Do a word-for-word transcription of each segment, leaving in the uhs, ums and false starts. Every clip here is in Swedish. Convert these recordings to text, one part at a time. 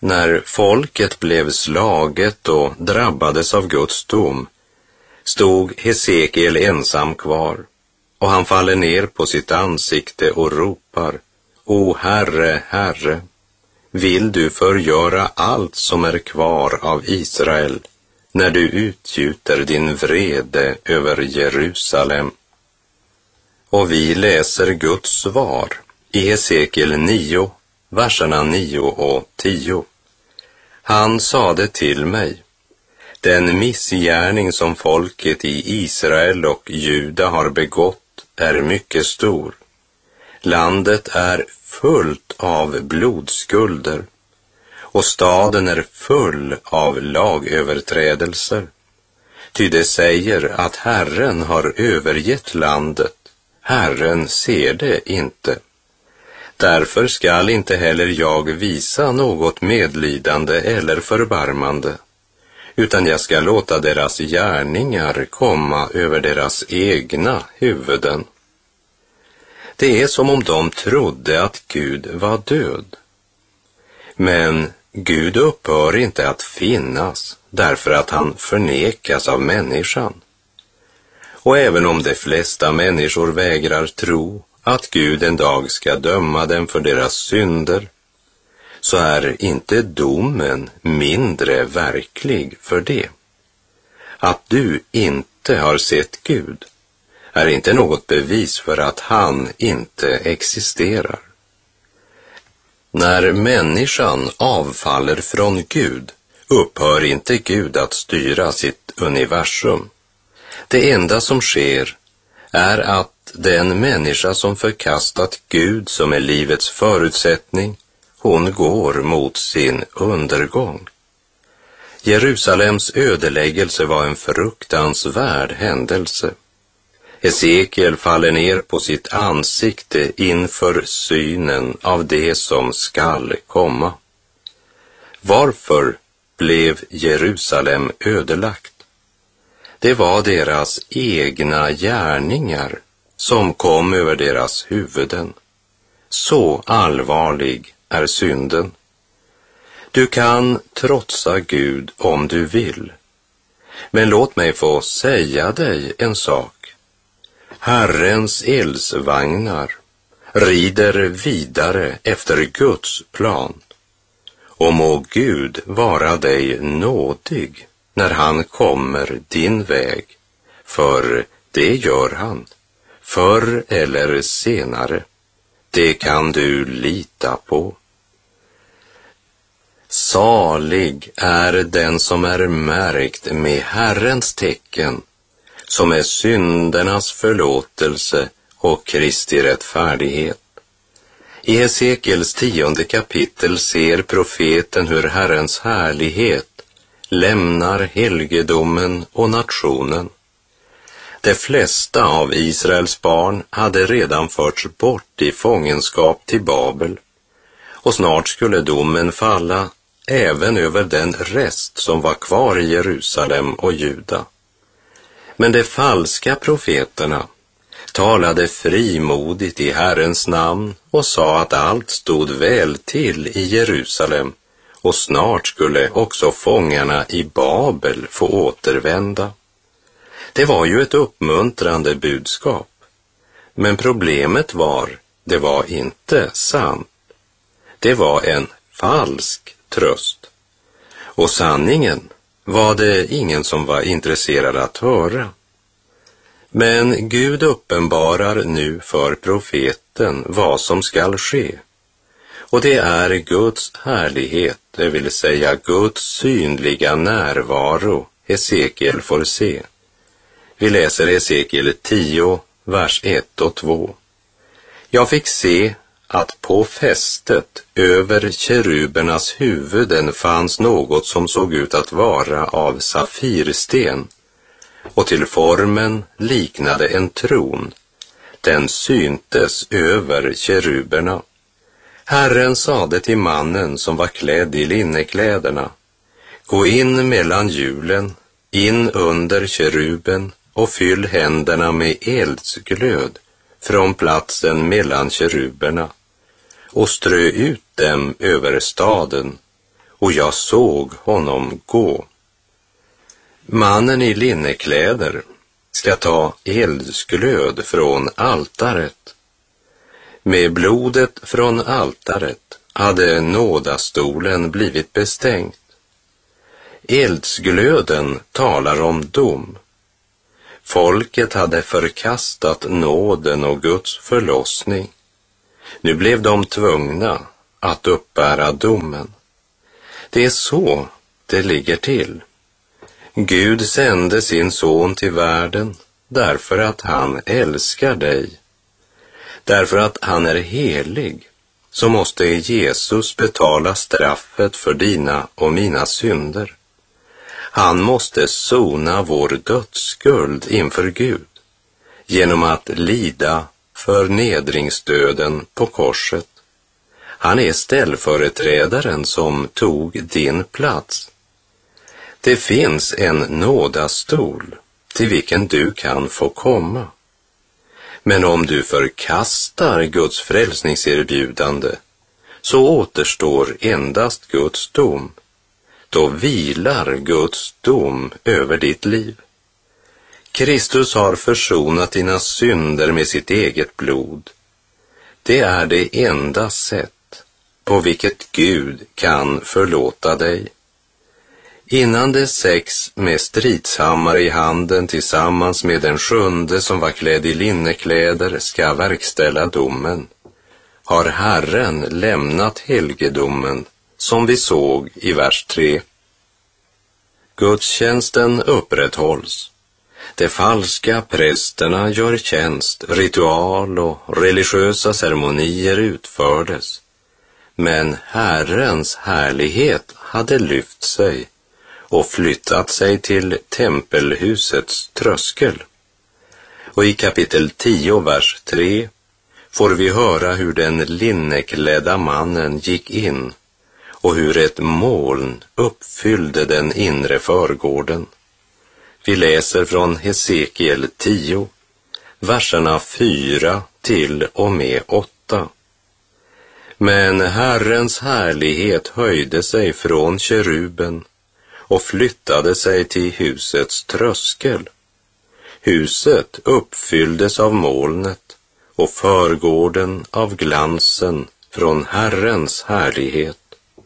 När folket blev slaget och drabbades av Guds dom stod Hesekiel ensam kvar, och han faller ner på sitt ansikte och ropar: O Herre, Herre, vill du förgöra allt som är kvar av Israel när du utgjuter din vrede över Jerusalem? Och vi läser Guds svar i Hesekiel nio, verserna nio och tio. Han sade till mig: den missgärning som folket i Israel och Juda har begått är mycket stor. Landet är fullt av blodskulder, och staden är full av lagöverträdelser. Ty det säger att Herren har övergett landet, Herren ser det inte. Därför skall inte heller jag visa något medlidande eller förbarmande, utan jag ska låta deras gärningar komma över deras egna huvuden. Det är som om de trodde att Gud var död. Men Gud upphör inte att finnas därför att han förnekas av människan. Och även om de flesta människor vägrar tro att Gud en dag ska döma dem för deras synder, så är inte domen mindre verklig för det. Att du inte har sett Gud är inte något bevis för att han inte existerar. När människan avfaller från Gud upphör inte Gud att styra sitt universum. Det enda som sker är att den människa som förkastat Gud som är livets förutsättning, hon går mot sin undergång. Jerusalems ödeläggelse var en fruktansvärd händelse. Hesekiel faller ner på sitt ansikte inför synen av det som skall komma. Varför blev Jerusalem ödelagt? Det var deras egna gärningar som kom över deras huvuden. Så allvarlig är synden. Du kan trotsa Gud om du vill. Men låt mig få säga dig en sak. Herrens elsvagnar rider vidare efter Guds plan. Och må Gud vara dig nådig när han kommer din väg, för det gör han, förr eller senare. Det kan du lita på. Salig är den som är märkt med Herrens tecken, som är syndernas förlåtelse och Kristi rättfärdighet. I Hesekiels tionde kapitel ser profeten hur Herrens härlighet lämnar helgedomen och nationen. De flesta av Israels barn hade redan förts bort i fångenskap till Babel, och snart skulle domen falla även över den rest som var kvar i Jerusalem och Juda. Men de falska profeterna talade frimodigt i Herrens namn och sa att allt stod väl till i Jerusalem, och snart skulle också fångarna i Babel få återvända. Det var ju ett uppmuntrande budskap, men problemet var, det var inte sant. Det var en falsk tröst, och sanningen var det ingen som var intresserad att höra. Men Gud uppenbarar nu för profeten vad som skall ske. Och det är Guds härlighet, det vill säga Guds synliga närvaro, Hesekiel får se. Vi läser Hesekiel tio, vers ett och två. Jag fick se att på fästet över kerubernas huvuden fanns något som såg ut att vara av safirsten, och till formen liknade en tron. Den syntes över keruberna. Herren sade till mannen som var klädd i linnekläderna: gå in mellan hjulen, in under keruben och fyll händerna med eldsglöd från platsen mellan keruberna och strö ut dem över staden och jag såg honom gå. Mannen i linnekläder ska ta eldsglöd från altaret. Med blodet från altaret hade nådastolen blivit bestängt. Eldsglöden talar om dom. Folket hade förkastat nåden och Guds förlossning. Nu blev de tvungna att uppbära domen. Det är så det ligger till. Gud sände sin son till världen därför att han älskar dig. Därför att han är helig, så måste Jesus betala straffet för dina och mina synder. Han måste sona vår dödsskuld inför Gud genom att lida förnedringsdöden på korset. Han är ställföreträdaren som tog din plats. Det finns en nådastol till vilken du kan få komma. Men om du förkastar Guds frälsningserbjudande så återstår endast Guds dom. Då vilar Guds dom över ditt liv. Kristus har försonat dina synder med sitt eget blod. Det är det enda sätt på vilket Gud kan förlåta dig. Innan de sex med stridshammare i handen tillsammans med den sjunde som var klädd i linnekläder ska verkställa domen, har Herren lämnat helgedomen som vi såg i vers tre. Gudstjänsten upprätthålls. De falska prästerna gör tjänst, ritual och religiösa ceremonier utfördes. Men Herrens härlighet hade lyft sig och flyttat sig till tempelhusets tröskel. Och i kapitel tio, vers tre, får vi höra hur den linneklädda mannen gick in och hur ett moln uppfyllde den inre förgården. Vi läser från Hesekiel tio, verserna fyra till och med åtta. Men Herrens härlighet höjde sig från keruben och flyttade sig till husets tröskel. Huset uppfylldes av molnet och förgården av glansen från Herrens härlighet.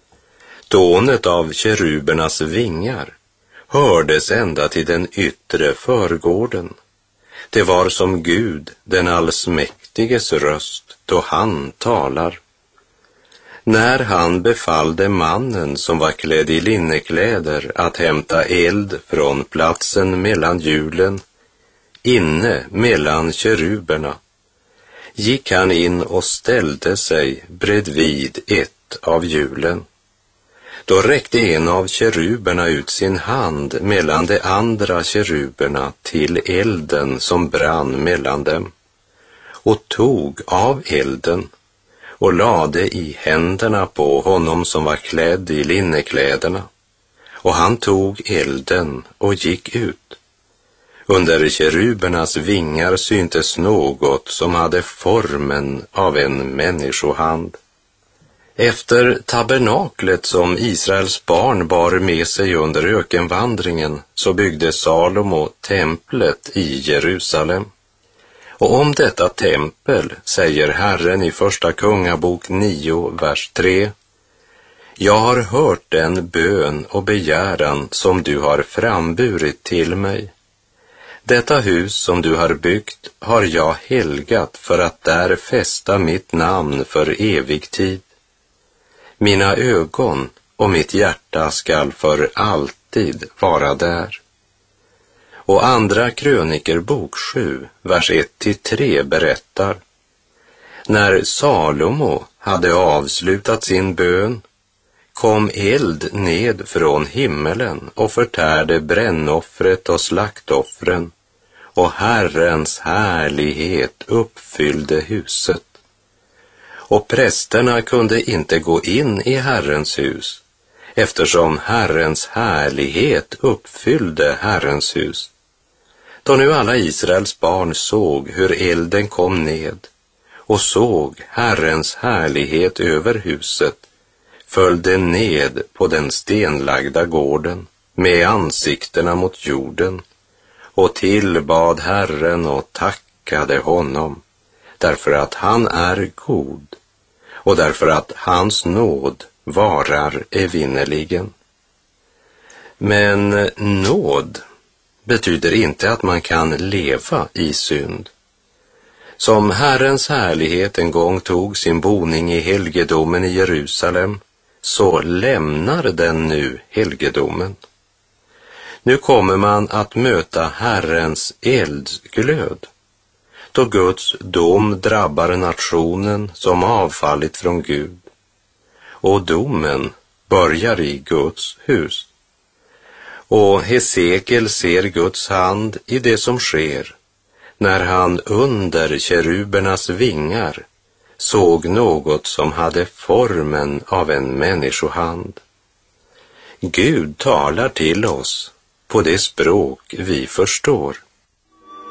Dånet av kerubernas vingar hördes ända till den yttre förgården. Det var som Gud, den allsmäktiges röst, då han talar. När han befallde mannen som var klädd i linnekläder att hämta eld från platsen mellan hjulen, inne mellan keruberna, gick han in och ställde sig bredvid ett av hjulen. Då räckte en av keruberna ut sin hand mellan de andra keruberna till elden som brann mellan dem och tog av elden och lade i händerna på honom som var klädd i linnekläderna, och han tog elden och gick ut. Under kerubernas vingar syntes något som hade formen av en människohand. Efter tabernaklet som Israels barn bar med sig under ökenvandringen så byggde Salomo templet i Jerusalem. Och om detta tempel säger Herren i första kungabok nio, vers tre: Jag har hört den bön och begäran som du har framburit till mig. Detta hus som du har byggt har jag helgat för att där fästa mitt namn för evig tid. Mina ögon och mitt hjärta skall för alltid vara där. Och andra krönikerbok sju, vers ett till tre berättar: När Salomo hade avslutat sin bön kom eld ned från himmelen och förtärde brännoffret och slaktoffren, och Herrens härlighet uppfyllde huset. Och prästerna kunde inte gå in i Herrens hus, eftersom Herrens härlighet uppfyllde Herrens hus. Då nu alla Israels barn såg hur elden kom ned och såg Herrens härlighet över huset, följde ned på den stenlagda gården med ansiktena mot jorden och tillbad Herren och tackade honom, därför att han är god och därför att hans nåd varar evinnerligen. Men nåd betyder inte att man kan leva i synd. Som Herrens härlighet en gång tog sin boning i helgedomen i Jerusalem, så lämnar den nu helgedomen. Nu kommer man att möta Herrens eldsglöd, då Guds dom drabbar nationen som avfallit från Gud. Och domen börjar i Guds hus. Och Hesekiel ser Guds hand i det som sker, när han under kerubernas vingar såg något som hade formen av en människohand. Gud talar till oss på det språk vi förstår.